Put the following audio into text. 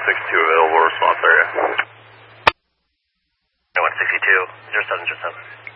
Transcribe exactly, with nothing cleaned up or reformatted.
one sixty-two available response area. one sixty-two, zero seven zero seven.